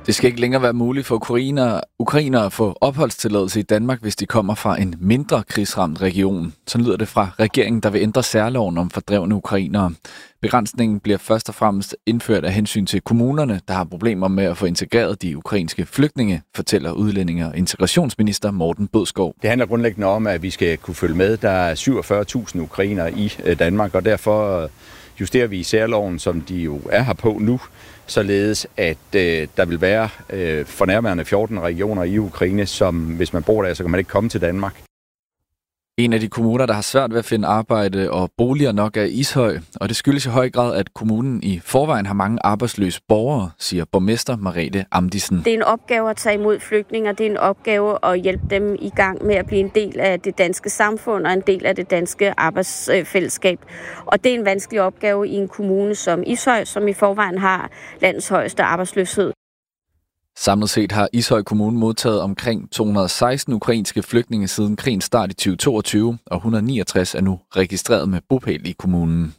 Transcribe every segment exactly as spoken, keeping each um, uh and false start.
Det skal ikke længere være muligt for ukrainere, ukrainere at få opholdstilladelse i Danmark, hvis de kommer fra en mindre krigsramt region. Så lyder det fra regeringen, der vil ændre særloven om fordrevne ukrainere. Begrænsningen bliver først og fremmest indført af hensyn til kommunerne, der har problemer med at få integreret de ukrainske flygtninge, fortæller udlændinge- og integrationsminister Morten Bødskov. Det handler grundlæggende om, at vi skal kunne følge med. Der er syvogfyrre tusind ukrainere i Danmark, og derfor justerer vi i særloven, som de jo er her på nu, således at øh, der vil være øh, for nærværende fjorten regioner i Ukraine, som hvis man bor der, så kan man ikke komme til Danmark. En af de kommuner, der har svært ved at finde arbejde og boliger nok, er Ishøj, og det skyldes i høj grad, at kommunen i forvejen har mange arbejdsløse borgere, siger borgmester Merete Amdisen. Det er en opgave at tage imod flygtninge, det er en opgave at hjælpe dem i gang med at blive en del af det danske samfund og en del af det danske arbejdsfællesskab. Og det er en vanskelig opgave i en kommune som Ishøj, som i forvejen har landets højeste arbejdsløshed. Samlet set har Ishøj Kommune modtaget omkring to hundrede og seksten ukrainske flygtninge siden krigens start i tyve toogtyve, og et hundrede og niogtres er nu registreret med bopæl i kommunen.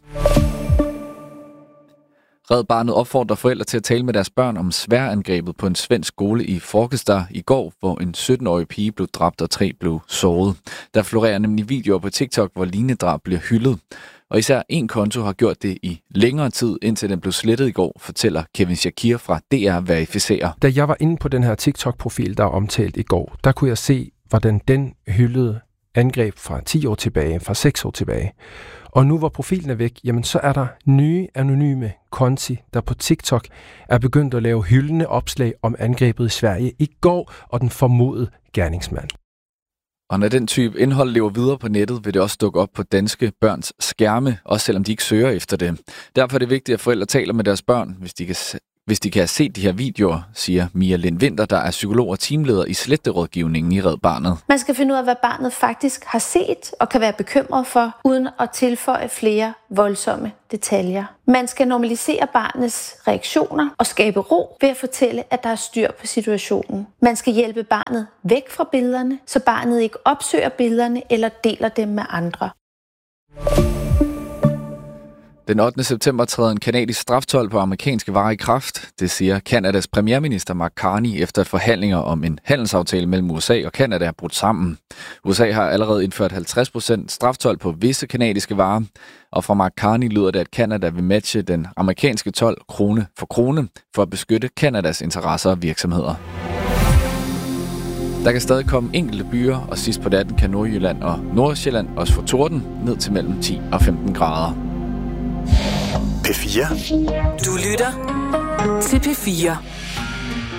Red Barnet opfordrer forældre til at tale med deres børn om sværangrebet på en svensk skole i Forkestad i går, hvor en sytten-årig pige blev dræbt og tre blev såret. Der florerer nemlig videoer på TikTok, hvor lignende drab bliver hyldet. Og især en konto har gjort det i længere tid, indtil den blev slettet i går, fortæller Kevin Shakir fra D R Verificerer. Da jeg var inde på den her TikTok-profil, der er omtalt i går, der kunne jeg se, hvordan den hyldede angreb fra ti år tilbage, fra seks år tilbage. Og nu hvor profilen er væk, jamen så er der nye anonyme konti, der på TikTok er begyndt at lave hyldende opslag om angrebet i Sverige i går og den formodede gerningsmand. Og når den type indhold lever videre på nettet, vil det også dukke op på danske børns skærme, også selvom de ikke søger efter det. Derfor er det vigtigt, at forældre taler med deres børn, hvis de kan, hvis de kan have set de her videoer, siger Mia Lind Vinter, der er psykolog og teamleder i sletterådgivningen i Red Barnet. Man skal finde ud af, hvad barnet faktisk har set og kan være bekymret for, uden at tilføje flere voldsomme detaljer. Man skal normalisere barnets reaktioner og skabe ro ved at fortælle, at der er styr på situationen. Man skal hjælpe barnet væk fra billederne, så barnet ikke opsøger billederne eller deler dem med andre. Den ottende september træder en kanadisk straftold på amerikanske varer i kraft. Det siger Kanadas premierminister Mark Carney efter at forhandlinger om en handelsaftale mellem U S A og Kanada er brudt sammen. U S A har allerede indført halvtreds procent straftold på visse kanadiske varer, og fra Mark Carney lyder det, at Kanada vil matche den amerikanske told krone for krone for at beskytte Kanadas interesser og virksomheder. Der kan stadig komme enkelte byer, og sidst på natten kan Nordjylland og Nordsjælland også få torden ned til mellem ti og femten grader. P fire. Du lytter til P fire.